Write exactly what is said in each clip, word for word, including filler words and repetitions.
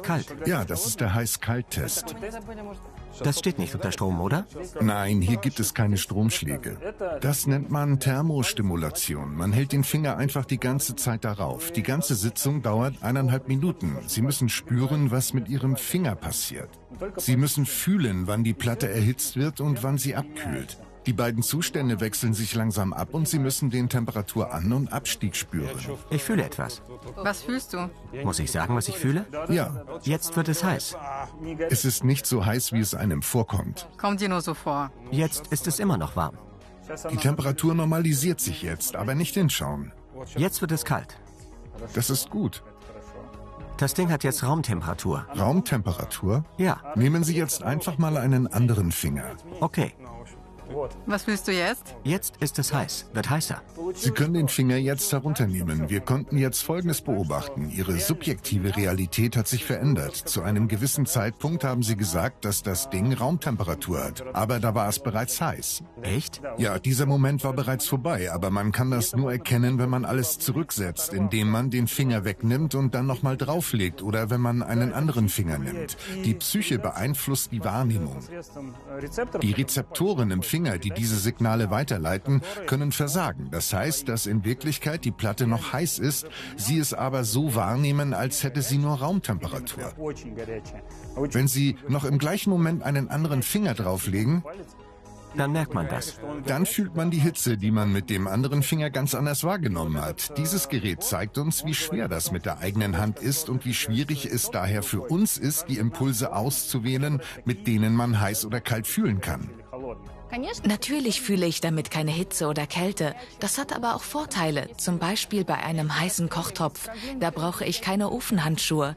heiß-kalt. Ja, das ist der Heiß-Kalt-Test. Das steht nicht unter Strom, oder? Nein, hier gibt es keine Stromschläge. Das nennt man Thermostimulation. Man hält den Finger einfach die ganze Zeit darauf. Die ganze Sitzung dauert eineinhalb Minuten. Sie müssen spüren, was mit Ihrem Finger passiert. Sie müssen fühlen, wann die Platte erhitzt wird und wann sie abkühlt. Die beiden Zustände wechseln sich langsam ab und Sie müssen den Temperaturan- und Abstieg spüren. Ich fühle etwas. Was fühlst du? Muss ich sagen, was ich fühle? Ja, Jetzt wird es heiß. es ist nicht so heiß, wie es einem vorkommt. Kommt dir nur so vor. Jetzt ist es immer noch warm. Die Temperatur normalisiert sich jetzt, aber nicht hinschauen. Jetzt wird es kalt. Das ist gut. Das Ding hat jetzt Raumtemperatur. Raumtemperatur? Ja, Nehmen Sie jetzt einfach mal einen anderen Finger. okay. Was fühlst du jetzt? Jetzt ist es heiß. Wird heißer. Sie können den Finger jetzt herunternehmen. Wir konnten jetzt Folgendes beobachten. Ihre subjektive Realität hat sich verändert. Zu einem gewissen Zeitpunkt haben Sie gesagt, dass das Ding Raumtemperatur hat. Aber da war es bereits heiß. Echt? Ja, dieser Moment war bereits vorbei, aber man kann das nur erkennen, wenn man alles zurücksetzt, indem man den Finger wegnimmt und dann nochmal drauflegt oder wenn man einen anderen Finger nimmt. Die Psyche beeinflusst die Wahrnehmung. Die Rezeptoren im Finger, die diese Signale weiterleiten, können versagen. Das heißt, dass in Wirklichkeit die Platte noch heiß ist, sie es aber so wahrnehmen, als hätte sie nur Raumtemperatur. Wenn Sie noch im gleichen Moment einen anderen Finger drauflegen, Dann merkt man das. dann fühlt man die Hitze, die man mit dem anderen Finger ganz anders wahrgenommen hat. Dieses Gerät zeigt uns, wie schwer das mit der eigenen Hand ist und wie schwierig es daher für uns ist, die Impulse auszuwählen, mit denen man heiß oder kalt fühlen kann. Natürlich fühle ich damit keine Hitze oder Kälte. Das hat aber auch Vorteile. Zum Beispiel bei einem heißen Kochtopf. Da brauche ich keine Ofenhandschuhe.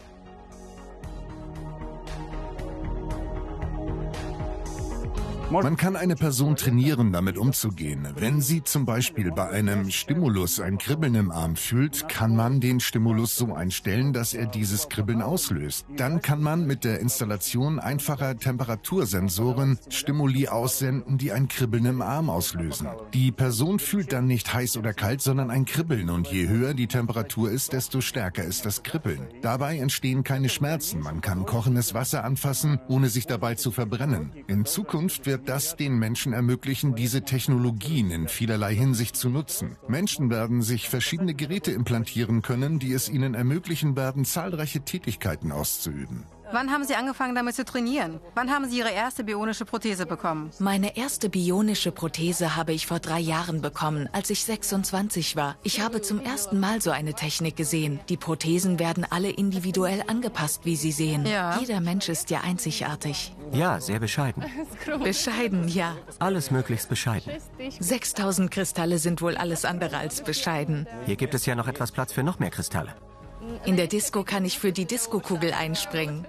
Man kann eine Person trainieren, damit umzugehen. Wenn sie zum Beispiel bei einem Stimulus ein Kribbeln im Arm fühlt, kann man den Stimulus so einstellen, dass er dieses Kribbeln auslöst. Dann kann man mit der Installation einfacher Temperatursensoren Stimuli aussenden, die ein Kribbeln im Arm auslösen. Die Person fühlt dann nicht heiß oder kalt, sondern ein Kribbeln. Und je höher die Temperatur ist, desto stärker ist das Kribbeln. Dabei entstehen keine Schmerzen. Man kann kochendes Wasser anfassen, ohne sich dabei zu verbrennen. In Zukunft wird das den Menschen ermöglichen, diese Technologien in vielerlei Hinsicht zu nutzen. Menschen werden sich verschiedene Geräte implantieren können, die es ihnen ermöglichen werden, zahlreiche Tätigkeiten auszuüben. Wann haben Sie angefangen, damit zu trainieren? Wann haben Sie Ihre erste bionische Prothese bekommen? Meine erste bionische Prothese habe ich vor drei Jahren bekommen, als ich sechsundzwanzig war. Ich habe zum ersten Mal so eine Technik gesehen. Die Prothesen werden alle individuell angepasst, wie Sie sehen. Ja. Jeder Mensch ist ja einzigartig. Ja, sehr bescheiden. Bescheiden, ja. Alles möglichst bescheiden. sechstausend Kristalle sind wohl alles andere als bescheiden. Hier gibt es ja noch etwas Platz für noch mehr Kristalle. In der Disco kann ich für die Diskokugel einspringen.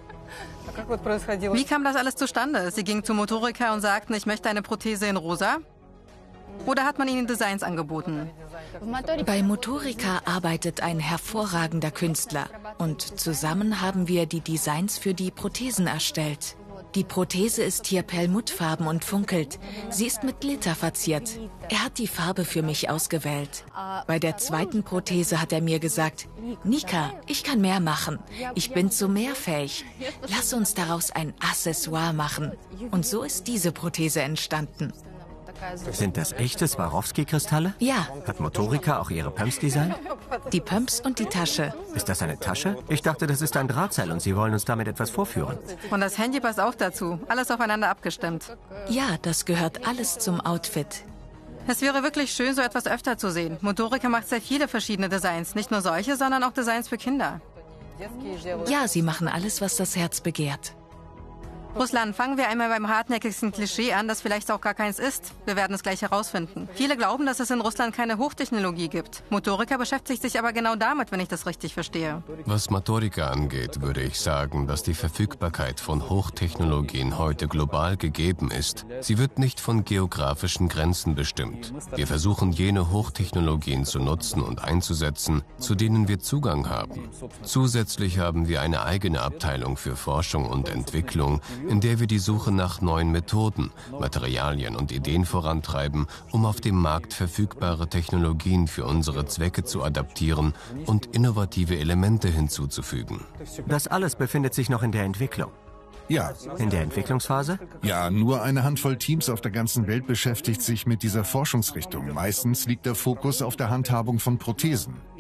Wie kam das alles zustande? Sie gingen zum Motoriker und sagten, ich möchte eine Prothese in rosa? Oder hat man Ihnen Designs angeboten? Bei Motorica arbeitet ein hervorragender Künstler. Und zusammen haben wir die Designs für die Prothesen erstellt. Die Prothese ist hier perlmuttfarben und funkelt. Sie ist mit Glitter verziert. Er hat die Farbe für mich ausgewählt. Bei der zweiten Prothese hat er mir gesagt, Nika, ich kann mehr machen. Ich bin zu mehr fähig. Lass uns daraus ein Accessoire machen. Und so ist diese Prothese entstanden. Sind das echte Swarovski-Kristalle? Ja, Hat Motorica auch ihre Pumps designt? die Pumps und die Tasche. Ist das eine Tasche? Ich dachte, das ist ein Drahtseil und Sie wollen uns damit etwas vorführen. Und das Handy passt auch dazu. Alles aufeinander abgestimmt. Ja, das gehört alles zum Outfit. Es wäre wirklich schön, so etwas öfter zu sehen. Motorica macht sehr viele verschiedene Designs. Nicht nur solche, sondern auch Designs für Kinder. Ja, sie machen alles, was das Herz begehrt. Ruslan, fangen wir einmal beim hartnäckigsten Klischee an, das vielleicht auch gar keins ist. Wir werden es gleich herausfinden. Viele glauben, dass es in Russland keine Hochtechnologie gibt. Motorica beschäftigt sich aber genau damit, wenn ich das richtig verstehe. Was Motorica angeht, würde ich sagen, dass die Verfügbarkeit von Hochtechnologien heute global gegeben ist. Sie wird nicht von geografischen Grenzen bestimmt. Wir versuchen, jene Hochtechnologien zu nutzen und einzusetzen, zu denen wir Zugang haben. Zusätzlich haben wir eine eigene Abteilung für Forschung und Entwicklung, in der wir die Suche nach neuen Methoden, Materialien und Ideen vorantreiben, um auf dem Markt verfügbare Technologien für unsere Zwecke zu adaptieren und innovative Elemente hinzuzufügen. Das alles befindet sich noch in der Entwicklung. Ja. In der Entwicklungsphase? Ja, nur eine Handvoll Teams auf der ganzen Welt beschäftigt sich mit dieser Forschungsrichtung. Meistens liegt der Fokus auf der Handhabung von Prothesen.